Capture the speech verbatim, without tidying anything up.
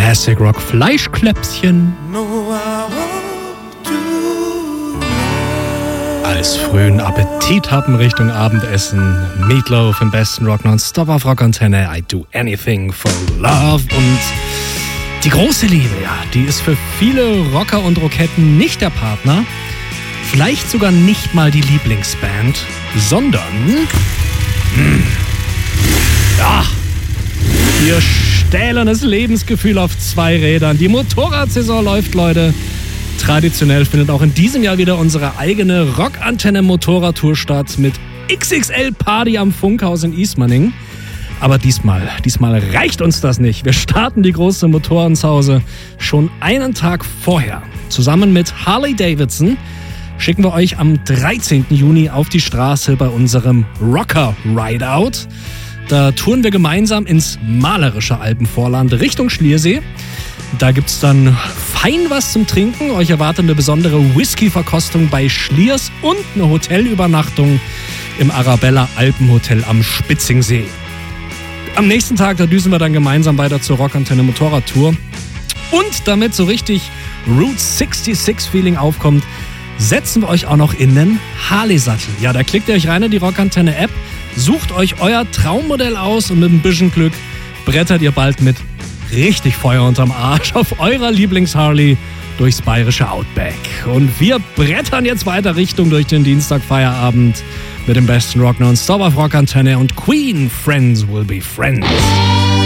Classic Rock Fleischkläppchen. Als frühen Appetit haben Richtung Abendessen. Meatloaf im besten Rock nonstop auf Rockantenne. I do anything for love. Und die große Liebe, ja, die ist für viele Rocker und Rocketten nicht der Partner. Vielleicht sogar nicht mal die Lieblingsband, sondern... Mh, ja, ihr stählernes Lebensgefühl auf zwei Rädern. Die Motorradsaison läuft, Leute. Traditionell findet auch in diesem Jahr wieder unsere eigene Rockantenne-Motorradtour statt mit X X L-Party am Funkhaus in Ismaning. Aber diesmal, diesmal reicht uns das nicht. Wir starten die große Motorradshause schon einen Tag vorher. Zusammen mit Harley Davidson schicken wir euch am dreizehnten Juni auf die Straße bei unserem Rocker Rideout. Da touren wir gemeinsam ins malerische Alpenvorland Richtung Schliersee. Da gibt's dann fein was zum Trinken. Euch erwartet eine besondere Whisky-Verkostung bei Schliers und eine Hotelübernachtung im Arabella Alpenhotel am Spitzingsee. Am nächsten Tag, da düsen wir dann gemeinsam weiter zur Rockantenne Motorradtour. Und damit so richtig Route sechsundsechzig Feeling aufkommt, setzen wir euch auch noch in den Harley-Sattel. Ja, da klickt ihr euch rein in die Rockantenne-App, sucht euch euer Traummodell aus und mit ein bisschen Glück brettert ihr bald mit richtig Feuer unterm Arsch auf eurer Lieblings-Harley durchs bayerische Outback. Und wir brettern jetzt weiter Richtung durch den Dienstagfeierabend mit dem besten Rock nonstop auf Rockantenne und Queen, Friends will be Friends.